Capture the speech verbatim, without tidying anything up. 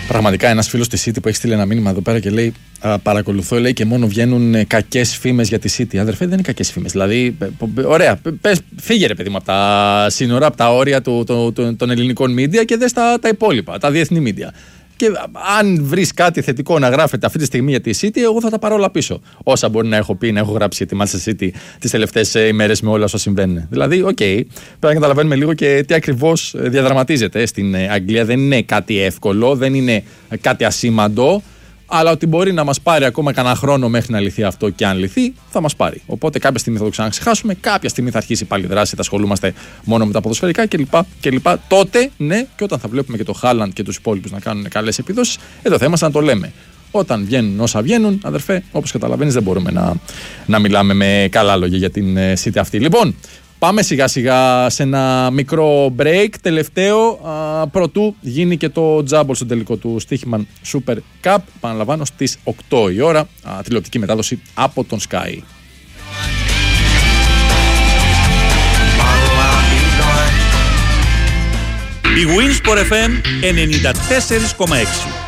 Πραγματικά ένας φίλος της City που έχει στείλει ένα μήνυμα εδώ πέρα και λέει: α, παρακολουθώ, λέει, και μόνο βγαίνουν κακές φήμες για τη City. Αδερφέ, δεν είναι κακές φήμες. Δηλαδή, ωραία, πες, φύγε ρε παιδί μου από τα σύνορα, από τα όρια του, του, του, των ελληνικών media και δες τα, τα υπόλοιπα, τα διεθνή media. Και αν βρεις κάτι θετικό να γράφεται αυτή τη στιγμή για τη City, εγώ θα τα πάρω όλα πίσω. Όσα μπορεί να έχω πει, να έχω γράψει για τη Manchester City τις τελευταίες ημέρες με όλα όσα συμβαίνουν. Δηλαδή, οκ, okay, πρέπει να καταλαβαίνουμε λίγο και τι ακριβώς διαδραματίζεται στην Αγγλία. Δεν είναι κάτι εύκολο, δεν είναι κάτι ασήμαντο, αλλά ότι μπορεί να μας πάρει ακόμα κανένα χρόνο μέχρι να λυθεί αυτό, και αν λυθεί, θα μας πάρει. Οπότε κάποια στιγμή θα το ξαναξεχάσουμε, κάποια στιγμή θα αρχίσει πάλι η δράση, θα ασχολούμαστε μόνο με τα ποδοσφαιρικά κλπ. κλπ. Τότε, ναι, και όταν θα βλέπουμε και το Χάλαντ και τους υπόλοιπους να κάνουν καλές επιδόσεις, εδώ θα είμαστε να το λέμε. Όταν βγαίνουν όσα βγαίνουν, αδερφέ, όπως καταλαβαίνεις, δεν μπορούμε να, να μιλάμε με καλά λόγια για την City αυτή. Λοιπόν, πάμε σιγά σιγά σε ένα μικρό break, τελευταίο, α, πρωτού γίνει και το τζάμπολ στο τελικό του Στοίχημαν Super Cup. Παναλαμβάνω, στις οκτώ η ώρα, α, τηλεοπτική μετάδοση από τον Sky. Η Winsport εφ εμ ενενήντα τέσσερα κόμμα έξι.